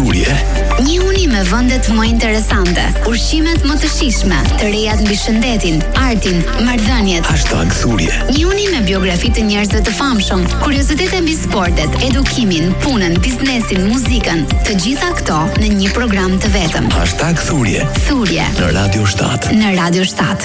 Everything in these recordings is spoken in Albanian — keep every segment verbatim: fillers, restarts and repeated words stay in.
thurje. Njihuni me vendet më interesante, ushqimet më të shijshme, të rejat mbi shëndetin, artin, marrëdhëniet. Hashtag thurje. Njihuni me biografi të njerëzve të famshëm, kuriozitete mbi sportet, edukimin, punën, biznesin, muzikën, të gjitha këto në një program të vetëm. Hashtag thurje. Thurje Në Radio shtat. Në Radio shtat.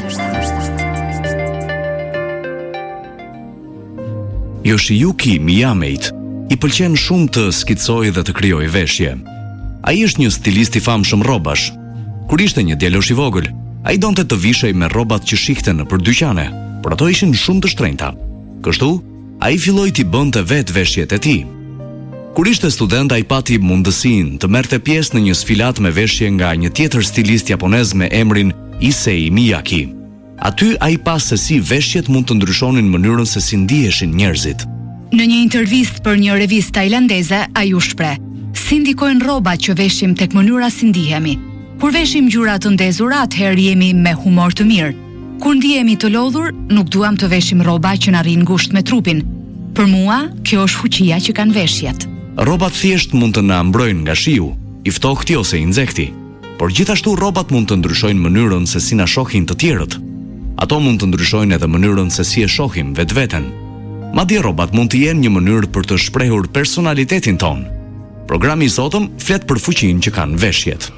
Yoshiyuki Miyameit i pëlqen shumë të skicojë dhe të krijojë veshje. Ai është një stilist i famshëm rrobash. Kur ishte një djalosh i vogël, ai donte të vishej me rrobat që shihte nëpër dyqane, por ato ishin shumë të shtrenjta. Kështu, ai filloi t'i bënte vetë veshjet e tij. Kur ishte student, ai pati mundësinë të merrte pjesë në një sfilat me veshje nga një tjetër stilist japonez me emrin Issei Miyake. Aty ai pa se si veshjet mund të ndryshonin mënyrën se si ndiheshin njerëzit. Në një intervistë për një revistë tajlandeze, ai u shpreh: "Si ndikojnë rrobat që veshim tek mënyra si ndihemi. Kur veshim ngjyra të ndezura, atëherë jemi me humor të mirë. Kur ndihemi të lodhur, nuk duam të veshim rroba që na rrin ngushtë me trupin. Për mua, kjo është fuqia që kanë veshjet." Rrobat thjesht mund të na mbrojnë nga shiu, i ftohti ose i nxehti, por gjithashtu rrobat mund të ndryshojnë mënyrën se si na shohin të tjerët. Ato mund të ndryshojnë edhe mënyrën se si e shohim vetveten. Madje rrobat mund të jenë një mënyrë për të shprehur personalitetin ton. Programi i sotëm flet për fuqinë që kanë veshjet.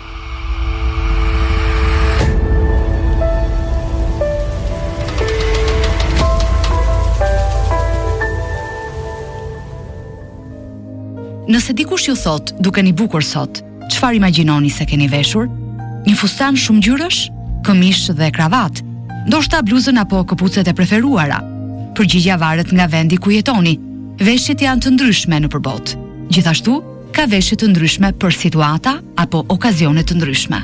Nëse dikush ju thot, dukeni bukur sot, çfarë imagjinoni se keni veshur? Një fustan shumë ngjyrash, këmish dhe kravat, ndoshta bluzën apo këpucet e preferuara. Përgjigjja varet nga vendi ku jetoni. Veshjet janë të ndryshme në përbot. Gjithashtu, ka veshje të ndryshme për situata apo okazione të ndryshme.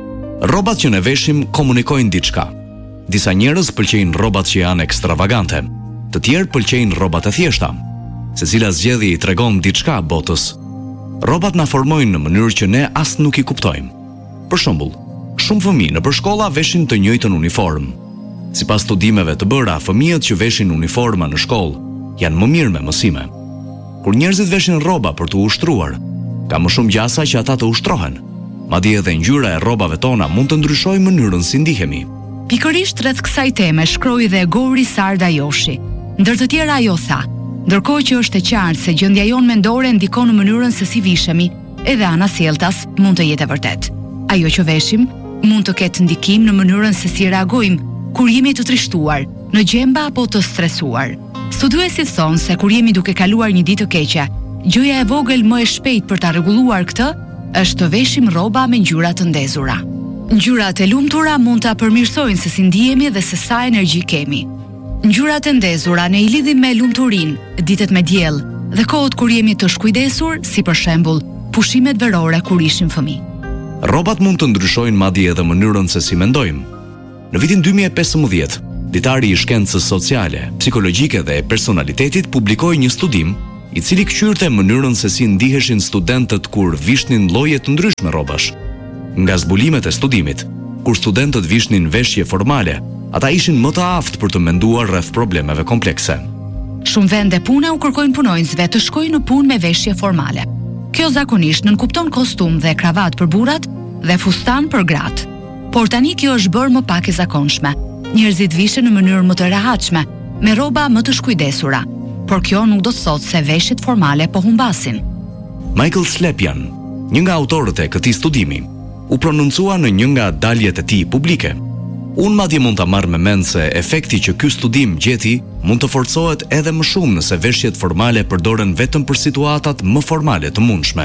Rrobat që ne veshim komunikojnë diçka. Disa njerëz pëlqejnë rrobat që janë ekstravagante, të tjerë pëlqejnë rrobat e thjeshta. Secila zgjedhje i tregon diçka botës. Rrobat na formojnë në mënyrë që ne as nuk i kuptojmë. Për shembull, shumë fëmijë nëpër shkolla veshin të njëjtën uniformë. Sipas studimeve të bëra, fëmijët që veshin uniforma në shkollë janë më mirë me mësime. Kur njerëzit veshin rroba për të ushtruar, ka më shumë gjasa që ata të ushtrohen. Madje edhe ngjyra e rrobave tona mund të ndryshojë mënyrën si ndihemi. Pikërisht rreth kësaj teme shkroi dhe Gori Sarda Joshi. Ndër të tjera ajo tha: "Ndërkohë që është e qartë se gjendja jonë mendore ndikon në mënyrën se si vishemi, edhe ana sjelltas mund të jetë e vërtetë. Ajo që veshim mund të ketë ndikim në mënyrën se si reagojmë kur jemi të trishtuar, në gjemba apo të stresuar. Studiuesit thonë se kur jemi duke kaluar një ditë të keqe, gjëja e vogël më e shpejt për ta rregulluar këtë është të veshim rroba me ngjyra të ndezura. Ngjyrat e lumtura mund ta përmirësojnë se si ndihemi dhe se sa energji kemi. Ngjyrat e ndezura ne i lidhim me lumturinë, ditët me diell dhe kohët kur jemi të shkujdesur, si për shembull, pushimet verore kur ishim fëmijë. Rrobat mund të ndryshojnë madje edhe mënyrën se si mendojmë. Në vitin dy mijë e pesëmbëdhjetë, ditari i shkencës sociale, psikologjike dhe personalitetit publikoi një studim i cili kqyrte mënyrën se si ndiheshin studentët kur vishnin lloje të ndryshme rrobash. Nga zbulimet e studimit, kur studentët vishnin veshje formale, ata ishin më të aftë për të menduar rreth problemeve komplekse. Shumë vende pune u kërkojnë punonjësve të shkojnë në punë me veshje formale. Kjo zakonisht nënkupton kostum dhe kravat për burrat dhe fustan për gratë. Por tani kjo është bërë më pak e zakonshme. Njerëzit vishen në mënyrë më të rehatshme, me rroba më të shkujdesura. Por kjo nuk do të thotë se veshjet formale po humbasin. Michael Slepian, një nga autorët e këtij studimi, u prononcua në një nga daljet e tij publike. Unë madje mund ta marr me mend se efekti që ky studim gjeti mund të forcohet edhe më shumë nëse veshjet formale përdoren vetëm për situatat më formale të mundshme.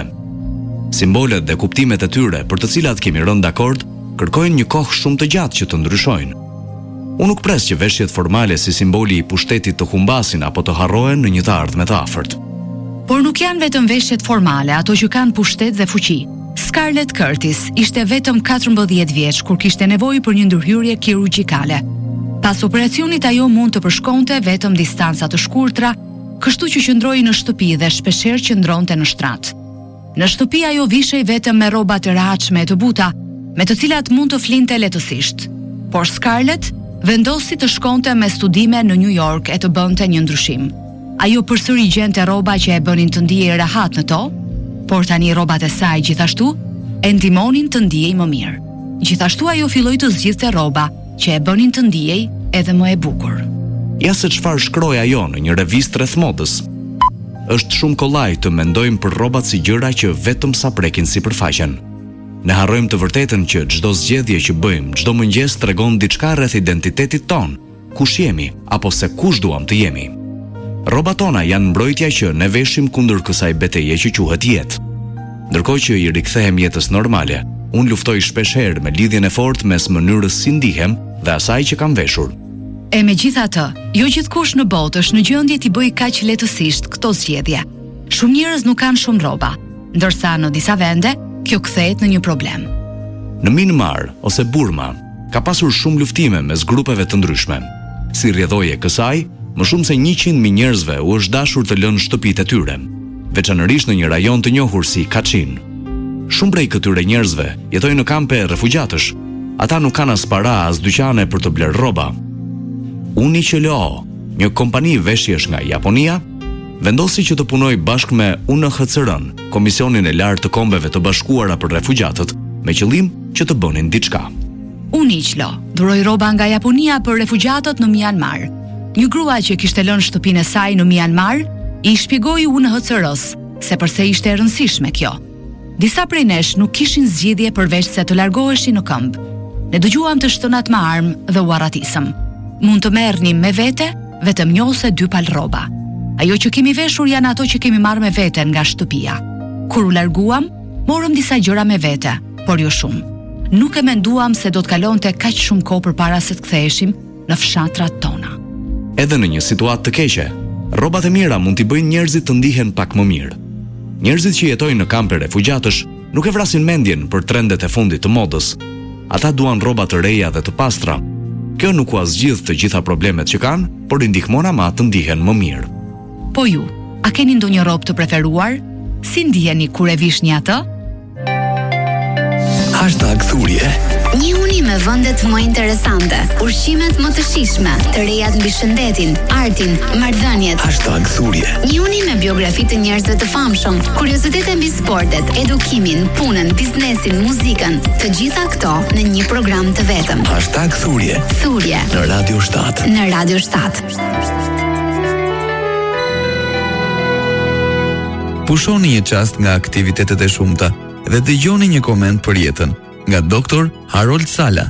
Simbolet dhe kuptimet e tyre për të cilat kemi rënë dakord kërkojnë një kohë shumë të gjatë që të ndryshojnë. Unë nuk pres që veshjet formale si simboli i pushtetit të humbasin apo të harrohen në një të ardhme të afërt. Por nuk janë vetëm veshjet formale ato që kanë pushtet dhe fuqi. Scarlett Curtis ishte vetëm katërmbëdhjetë vjeç kur kishte nevojë për një ndërhyrje kirurgjikale. Pas operacionit ajo mund të përshkonte vetëm distanca të shkurtra, kështu që qëndroi në shtëpi dhe shpeshherë qëndronte në shtrat. Në shtëpi ajo vishej vetëm me rroba të rehatshme e të buta, me të cilat mund të flinte lehtësisht. Por Scarlett vendosi të shkonte me studime në New York e të bënte një ndryshim. Ajo përsëri gjente rroba që e bënin të ndihej rehat në to, por tani rrobat e saj gjithashtu e ndihmonin të ndihej më mirë. Gjithashtu ajo filloi të zgjidhte rroba që e bënin të ndihej edhe më e bukur. Ja se çfarë shkroi ajo në një revistë rreth modës. Është shumë kollaj të mendojmë për rrobat si gjëra që vetëm sa prekin sipërfaqen. Ne harrojmë të vërtetën që çdo zgjedhje që bëjmë çdo mëngjes tregon diçka rreth identitetit ton, kush jemi apo se kush duam të jemi. Rrobat tona janë mbrojtja që ne veshim kundër kësaj betejë që quhet jetë. Ndërkohë që i rikthehem jetës normale, unë luftoj shpesh herë me lidhjen e fortë mes mënyrës si ndihem dhe asaj që kam veshur. E megjithatë, jo gjithkush në botë është në gjendje t'i bëjë kaq lehtësisht këto zgjedhje. Shumë njerëz nuk kanë shumë rroba, ndërsa në disa vende kjo kthehet në një problem. Në Myanmar ose Burma ka pasur shumë luftime mes grupeve të ndryshme. Si rrjedhoje kësaj, më shumë se njëqind mijë njerëzve u është dashur të lënë shtëpitë e tyre, veçanërisht në një rajon të njohur si Kachin. Shumë prej këtyre njerëzve jetojnë në kampe refugjatësh. Ata nuk kanë as para as dyqane për të bler rroba. Uni Q L O, një kompani veshjesh nga Japonia, vendosi që të punoj bashkë me U N H C R-n, Komisionin e Lartë të Kombeve të Bashkuara për Refugjatët, me qëllim që të bënin diçka. Uni Q L O dhuroi rroba nga Japonia për refugjatët në Myanmar. Një grua që kishte lënë shtëpinë e saj në Myanmar i shpjegoi U N H C R-s se pse ishte e rëndësishme kjo. Disa prej nesh nuk kishin zgjidhje përveç se të largoheshin në këmbë. Ne dëgjuam të shtënat me armë dhe u arratisëm. Mund të merrnim me vete vetëm një ose dy palë rroba. Ajo që kemi veshur janë ato që kemi marrë me vete nga shtëpia. Kur u larguam, morëm disa gjëra me vete, por jo shumë. Nuk e menduam se do të kalonte kaq shumë kohë përpara se të ktheheshim në fshatrat tona. Edhe në një situatë të keqe, rrobat e mira mund t'i bëjnë njerëzit të ndihen pak më mirë. Njerëzit që jetojnë në kampe refugjatësh nuk e vrasin mendjen për trendet e fundit të modës. Ata duan rroba të reja dhe të pastra. Kjo nuk u zgjidh të gjitha problemet që kanë, por i ndihmon ama të ndihen më mirë. Po ju, a keni ndonjë rrobë të preferuar? Si ndiheni kur e vishni atë? Hashtag thurje. Një uni me vendet më interesante, ushqimet më të shijshme, të rejat mbi shëndetin, artin, marrëdhëniet. Hashtag thurje. Një uni me biografi të njerëzve të famshëm, kuriozitete mbi sportet, edukimin, punën, biznesin, muzikën, të gjitha këto në një program të vetëm. Hashtag thurje. Thurje Në Radio shtat. në Radio shtat. Pushoni një çast nga aktivitetet e shumta dhe dëgjoni një koment për jetën nga doktor Harold Sala.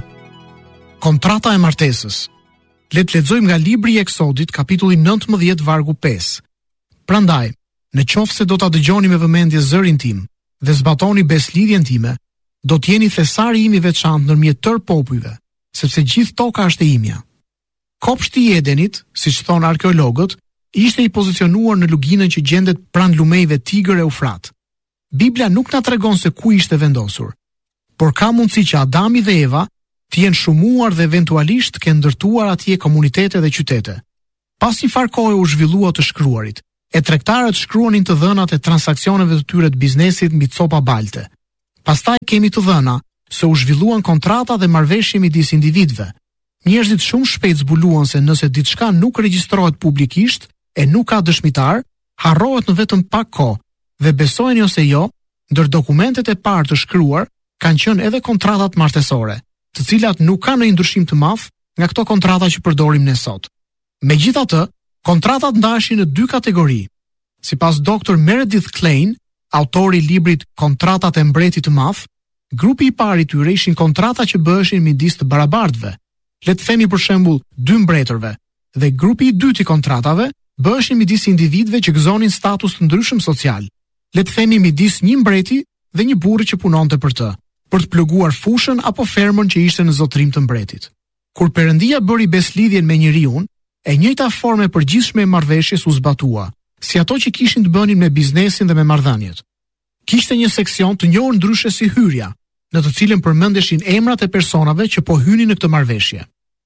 Kontrata e martesës. Le të lexojmë nga libri i Eksodit, kapitulli nëntëmbëdhjetë vargu pesë. Prandaj, në qoftë se do ta dëgjoni me vëmendje zërin tim dhe zbatoni beslidhjen time, do të jeni thesari im i veçantë ndërmjet tërë popujve, sepse gjithë toka është e imja. Kopshti i Edenit, siç thon arkeologët, ishte i pozicionuar në luginën që gjendet pranë lumejve Tigër e Ufrat. Bibla nuk na tregon se ku ishte vendosur, por ka mundësi që Adami dhe Eva të jenë shumuar dhe eventualisht ke ndërtuar atje komunitete dhe qytete. Pas një farë kohe u zhvillua të shkruarit, e tregtarët shkruanin të dhënat e transaksioneve të tyre të biznesit mbi copa balte. Pastaj kemi të dhëna se u zhvilluan kontrata dhe marrëveshje midis individëve. Njerëzit shumë shpejt zbuluan se nëse diçka nuk regjistrohet publikisht e nuk ka dëshmitar, harrohet në vetëm pak kohë dhe besojeni ose jo, ndër dokumentet e parë të shkruar kanë qenë edhe kontratat martesore, të cilat nuk kanë ndonjë ndryshim të madh nga këto kontrata që përdorim ne sot. Megjithatë, kontratat ndaheshin në dy kategori. Sipas doktor Meredith Klein, autori i librit Kontratat e mbretit të madh, grupi i parë i tyre ishin kontrata që bëheshin midis të barabartëve, le të themi për shembull dy mbretërve, dhe grupi i dytë i kontratave bëheshin midis individëve që gëzonin status të ndryshëm social, le të themi midis një mbreti dhe një burri që punonte për të, për të pluguar fushën apo fermën që ishte në zotërim të mbretit. Kur Perëndia bëri beslidhjen me njeriu, e njëjta formë e përgjithshme e marrëveshjes u zbatua, si ato që kishin të bënin me biznesin dhe me marrëdhëniet. Kishte një seksion të njohur ndryshe si hyrja, në të cilën përmendeshin emrat e personave që po hynin në këtë marrëveshje.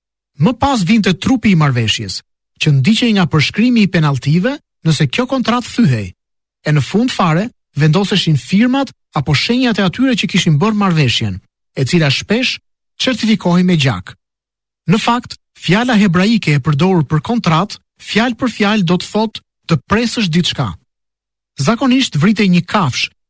Më pas vinte trupi i marrëveshjes, që ndiqej nga përshkrimi i penaltive nëse kjo kontratë thyhej. E në fund fare, vendoseshin firmat apo shenjat e atyre që kishin bërë marrëveshjen, e cila shpesh certifikohej me gjak. Në fakt, fjala hebraike e përdorur për kontratë, fjalë për fjalë do të thotë të presësh diçka. Zakonisht vritej një kafsh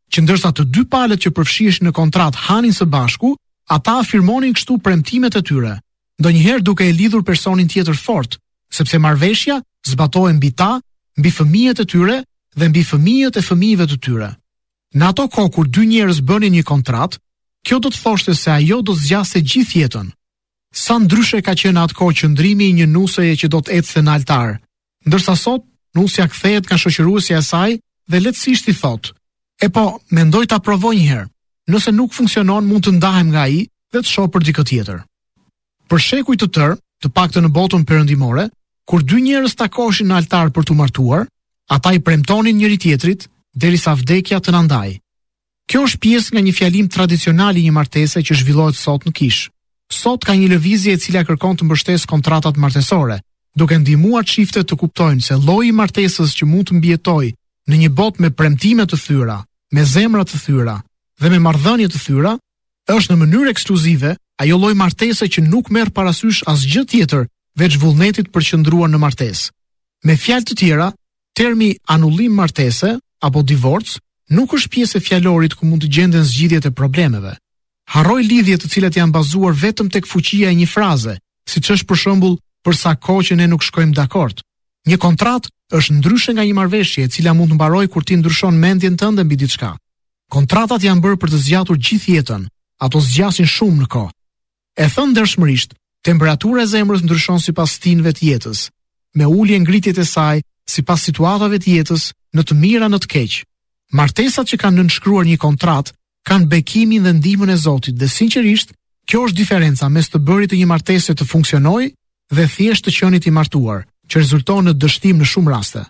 që ndërsa të dy palët që përfshiheshin në kontratë hanin së bashku, ata afirmonin kështu premtimet e tyre, ndonjëherë duke e lidhur personin tjetër fort, sepse marrëveshja zbatohej mbi ta, mbi fëmijët e tyre dhe mbi fëmijët e fëmijëve të tyre. Në ato kohë kur dy njerëz bënin një kontratë, kjo do të thoshte se ajo do zgjasë gjithë jetën. Sa ndryshe ka qenë atë kohë qëndrimi i një nuseje që do të ecte në altar, ndërsa sot nusja kthehet nga shoqëruesja e saj dhe lehtësisht i thotë: "E po, mendoj ta provoj një herë. Nëse nuk funksionon, mund të ndahem nga ai dhe të shoh për dikë tjetër." Për shekuj të tërë, të paktën në botën perëndimore, kur dy njerëz takoheshin në altar për të martuar, ata i premtonin njëri tjetrit derisa vdekja të na ndajë. Kjo është pjesë nga një fjalim tradicional i një martese që zhvillohet sot në Kish. Sot ka një lëvizje e cila kërkon të mbështesë kontratat martesore, duke ndihmuar çiftet të kuptojnë se lloji i martesës që mund të mbijetojë në një botë me premtime të thyra, me zemra të thyra dhe me marrëdhënie të thyra, është në mënyrë ekskluzive ajo lloj martese që nuk merr parasysh asgjë tjetër veç vullnetit për qëndruar në martesë. Me fjalë të tjera, termi anullim martese apo divorc nuk është pjesë e fjalorit ku mund të gjenden zgjidhjet e problemeve. Harroj lidhje të cilat janë bazuar vetëm tek fuqia e një fraze, siç është për shembull për sa kohë që ne nuk shkojmë dakord. Një kontratë është ndryshe nga një marrëveshje e cila mund të mbarojë kur ti ndryshon mendjen tënde mbi diçka. Kontratat janë bërë për të zgjatur gjithë jetën, ato zgjasin shumë në kohë. E thënë ndershmërisht, temperatura e zemrës ndryshon sipas stinëve të jetës, me ulje ngritjet e saj sipas situatave të jetës, në të mira në të keq. Martesat që kanë nënshkruar një kontratë kanë bekimin dhe ndihmën e Zotit dhe sinqerisht, kjo është diferenca mes të bërit të një martese të funksionojë dhe thjesht të qenit i martuar, që rezulton në dështim në shumë raste.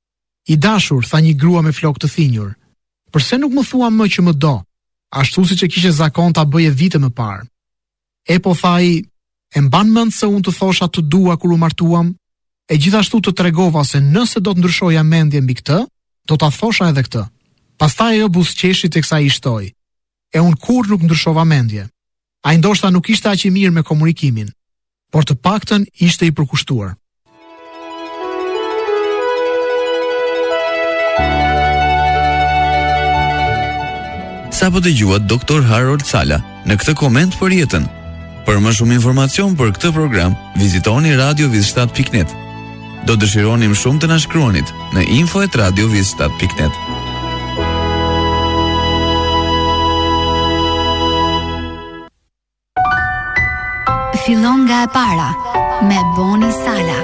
"I dashur," tha një grua me flokë të thinjur, "pse nuk më thua më që më do, ashtu siç e kishe zakon ta bëje vite më parë?" "E po," tha ai, "e mban mend se unë të thosha të dua kur u martuam, e gjithashtu të tregova se nëse do të ndryshoja mendje mbi këtë, do ta thosha edhe këtë." Pastaj ajo buzëqeshi teksa i shtoi: "E unë kur nuk ndryshova mendje." Ai ndoshta nuk ishte aq i mirë me komunikimin, por të paktën ishte i përkushtuar. Sa po dëgjuat doktor Harold Sala në këtë koment për jetën. Për më shumë informacion për këtë program, vizitoni radio vizshtat pikë net. Do dëshironim shumë të na shkruanit në info at radio vizshtat pikë net. Fillon nga e para me Boni Sala.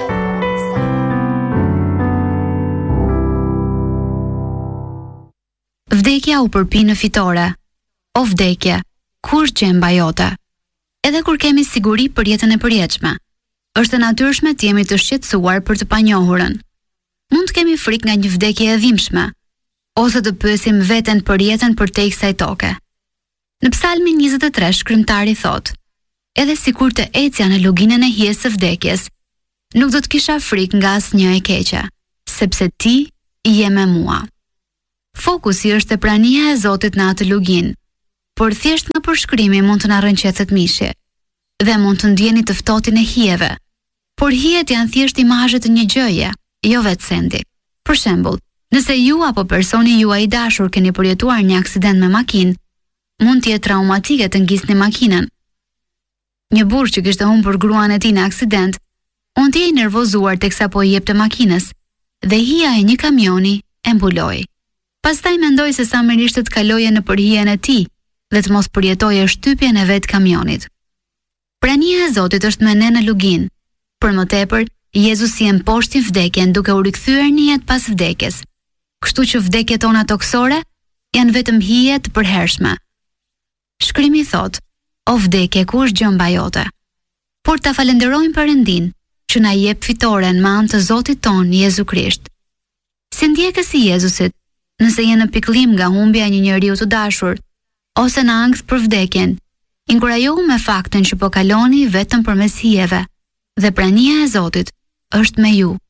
Vdekja u përpi në fitore. O vdekje, kur gjemba jote? Edhe kur kemi siguri për jetën e përjetshme, është e natyrshme të jemi të shqetësuar për të panjohurën. Mund të kemi frikë nga një vdekje e dhimbshme, ose të pyesim veten për jetën përtej kësaj toke. Në Psalmin njëzet e tre shkrimtari thotë: "Edhe sikur të ecja në luginën e hijes së vdekjes, nuk do të kisha frikë nga asnjë e keqe, sepse ti je me mua." Fokusi është e prania e Zotit në atë lugin, por thjesht nga përshkrimi mund të na rrënqetëset mishi dhe mund të ndjeni të ftohtin e hijeve. Por hijet janë thjesht imazhe të një gjëje, jo vetë sendi. Për shembull, nëse ju apo personi juaj i dashur keni përjetuar një aksident me makinë, mund të jetë traumatike të ngisni makinën. Një burrë që kishte humbur gruan e tij në aksident, mund të jetë i nervozuar teksa po i jepte makinës dhe hija e një kamioni e mbuloi. Pastaj mendoi se sa mirë ishte të kaloje në përhijen e tij dhe të mos përjetoje shtypjen e vet kamionit. Prania e Zotit është me ne në lugin. Për më tepër, Jezusi e mposhti vdekjen duke u rikthyer në jetë pas vdekjes. Kështu që vdekjet tona toksore janë vetëm hije të përhershme. Shkrimi thot: "O vdekje, ku është gjëmba jote?" Por ta falenderojmë Perëndin që na jep fitoren me anë të Zotit ton Jezu Krisht. Si ndjekës si Jezusit, nëse je në pikëllim nga humbja e një njeriu të dashur, ose në ankth për vdekjen, inkurajohu me faktin që po kaloni vetëm përmes hijeve dhe prania e Zotit është me ju.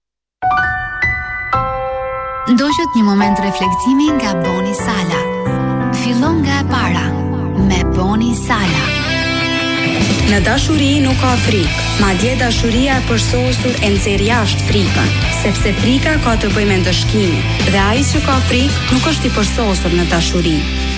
Ndoqët një moment reflektimi nga Boni Sala. Fillon nga e para me Boni Sala. Në dashuri nuk ka frikë, madje dashuria e përsosur e nxjerr jashtë frikën, sepse frika ka të bëjë me ndëshkimin, dhe ai që ka frikë nuk është i përsosur në dashuri.